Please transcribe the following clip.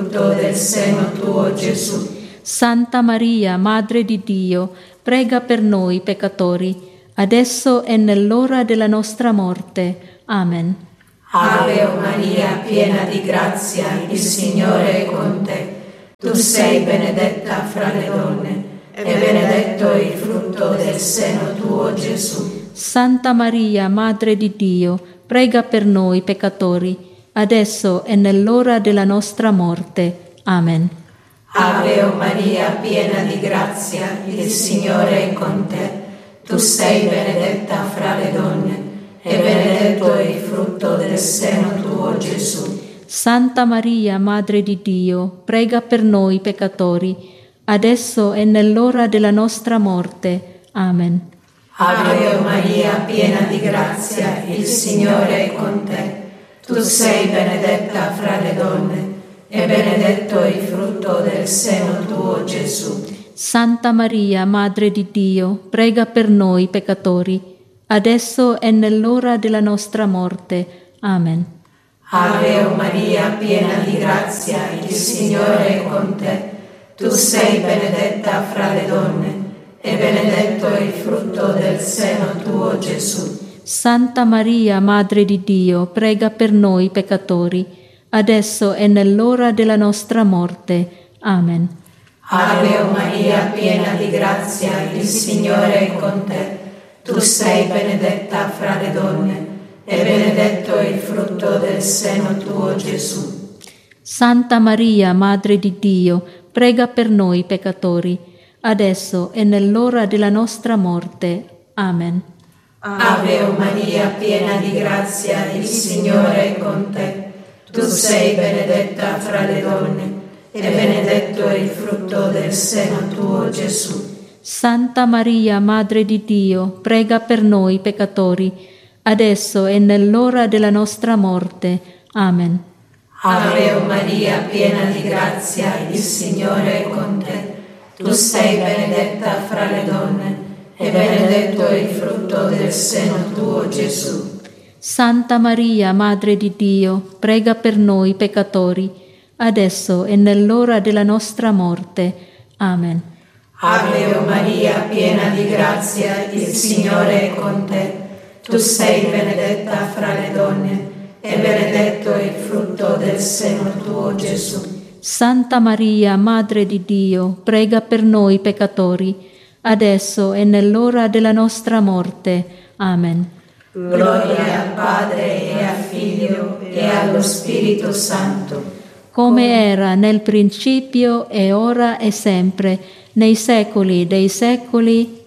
frutto del seno tuo, Gesù. Santa Maria, Madre di Dio, prega per noi peccatori, adesso e nell'ora della nostra morte. Amen. Ave Maria, piena di grazia, il Signore è con te. Tu sei benedetta fra le donne, e benedetto il frutto del seno tuo, Gesù. Santa Maria, Madre di Dio, prega per noi peccatori, adesso e nell'ora della nostra morte. Amen. Ave Maria, piena di grazia, il Signore è con te. Tu sei benedetta fra le donne, e benedetto il frutto del seno tuo, Gesù. Santa Maria, Madre di Dio, prega per noi peccatori, adesso e nell'ora della nostra morte. Amen. Ave Maria, piena di grazia, il Signore è con te. Tu sei benedetta fra le donne, e benedetto il frutto del seno tuo, Gesù. Santa Maria, Madre di Dio, prega per noi peccatori, adesso e nell'ora della nostra morte. Amen. Ave Maria, piena di grazia, il Signore è con te. Tu sei benedetta fra le donne, e benedetto il frutto del seno tuo, Gesù. Santa Maria, Madre di Dio, prega per noi peccatori, adesso e nell'ora della nostra morte. Amen. Ave Maria, piena di grazia, il Signore è con te. Tu sei benedetta fra le donne, e benedetto il frutto del seno tuo, Gesù. Santa Maria, Madre di Dio, prega per noi peccatori, adesso e nell'ora della nostra morte. Amen. Ave Maria, piena di grazia, il Signore è con te. Tu sei benedetta fra le donne, e benedetto il frutto del seno tuo, Gesù. Santa Maria, Madre di Dio, prega per noi peccatori, adesso e nell'ora della nostra morte. Amen. Ave Maria, piena di grazia, il Signore è con te. Tu sei benedetta fra le donne, e benedetto il frutto del seno tuo, Gesù. Santa Maria, Madre di Dio, prega per noi peccatori, adesso e nell'ora della nostra morte. Amen. Ave Maria, piena di grazia, il Signore è con te. Tu sei benedetta fra le donne, e benedetto il frutto del seno tuo, Gesù. Santa Maria, Madre di Dio, prega per noi peccatori, adesso e nell'ora della nostra morte. Amen. Gloria al Padre e al Figlio e allo Spirito Santo, come era nel principio e ora e sempre, nei secoli dei secoli.